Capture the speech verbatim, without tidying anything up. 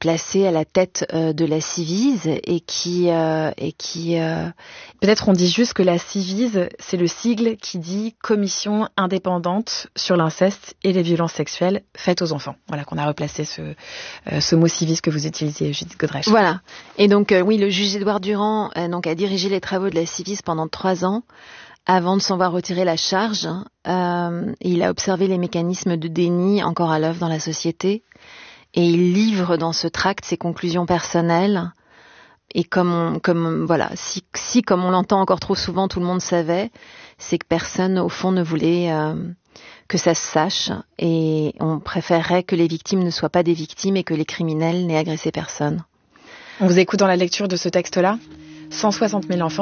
placé à la tête euh, de la Civise et qui euh, et qui euh... peut-être on dit juste que la Civise, c'est le sigle qui dit Commission indépendante sur l'inceste et les violences sexuelles faites aux enfants. Voilà, qu'on a replacé ce euh, ce mot Civise que vous utilisiez, Judith Godrèche. Voilà. Et donc euh, oui, le juge Édouard Durand euh, donc a dirigé les travaux de la Civise pendant trois ans. Avant de s'en voir retirer la charge, euh, il a observé les mécanismes de déni encore à l'œuvre dans la société et il livre dans ce tract ses conclusions personnelles. Et comme, on, comme voilà, si, si comme on l'entend encore trop souvent, tout le monde savait, c'est que personne au fond ne voulait euh, que ça se sache et on préférerait que les victimes ne soient pas des victimes et que les criminels n'aient agressé personne. On vous écoute dans la lecture de ce texte-là. cent soixante mille enfants